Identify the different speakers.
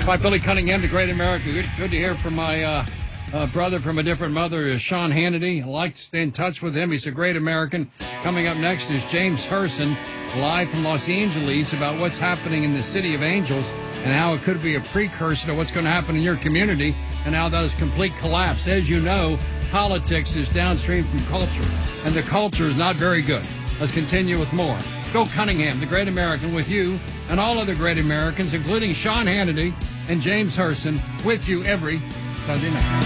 Speaker 1: By Billy Cunningham, the Great America. Good to hear from my brother from a different mother, Sean Hannity. I like to stay in touch with him. He's a great American. Coming up next is James Herson, live from Los Angeles, about what's happening in the city of Angels and how it could be a precursor to what's going to happen in your community and how that is complete collapse. As you know, politics is downstream from culture, and the culture is not very good. Let's continue with more. Bill Cunningham, the Great American, with you and all other great Americans, including Sean Hannity and James Herson, with you every Sunday night.